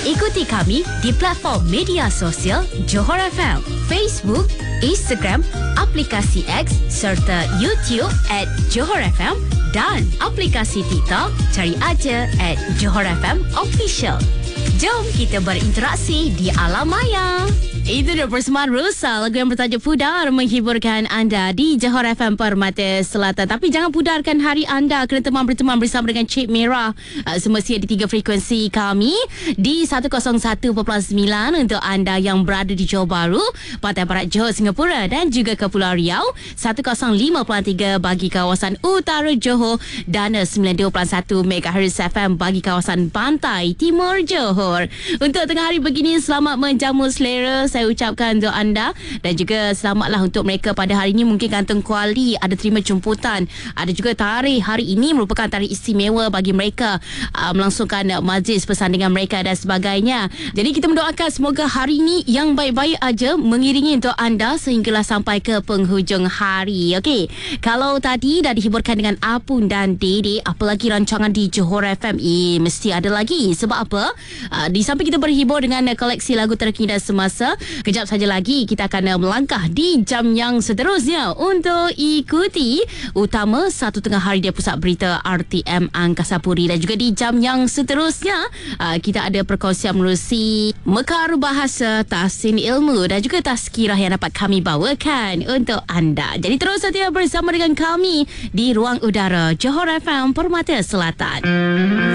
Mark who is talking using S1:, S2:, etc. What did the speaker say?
S1: Ikuti kami di platform media sosial Johor FM, Facebook, Instagram, aplikasi X serta YouTube @Johor FM dan aplikasi TikTok cari aja @Johor FM Official. Jom kita berinteraksi di alam maya. Itu dia persembahan Rosa, lagu yang bertajuk Pudar menghiburkan anda di Johor FM Permata Selatan. Tapi jangan pudarkan hari anda kena berteman bersama dengan Cik Merah semestinya di 3 frekuensi kami di 101.9 untuk anda yang berada di Johor Bahru, Pantai Barat Johor, Singapura dan juga Kepulauan Riau, 105.3 bagi kawasan Utara Johor dan 92.1 MHz FM bagi kawasan Pantai Timur Johor. Untuk tengah hari begini, selamat menjamu selera saya ucapkan untuk anda dan juga selamatlah untuk mereka pada hari ini. Mungkin Kantong Kuali ada terima jemputan, ada juga tarikh hari ini merupakan tarikh istimewa bagi mereka melangsungkan majlis persandingan mereka dan sebagainya. Jadi kita mendoakan semoga hari ini yang baik-baik aja mengiringi untuk anda sehinggalah sampai ke penghujung hari. Okey, kalau tadi dah dihiburkan dengan Apun dan Dede, apalagi rancangan di Johor FM mesti ada lagi. Sebab apa? Di samping kita berhibur dengan koleksi lagu terkini dan semasa, kejap saja lagi kita akan melangkah di jam yang seterusnya untuk ikuti utama 1 tengah hari dia Pusat Berita RTM Angkasa Puri. Dan juga di jam yang seterusnya kita ada perkongsian menerusi Mekar Bahasa, Tahsin Ilmu dan juga tazkirah yang dapat kami bawakan untuk anda. Jadi terus setia bersama dengan kami di Ruang Udara Johor FM Permata Selatan.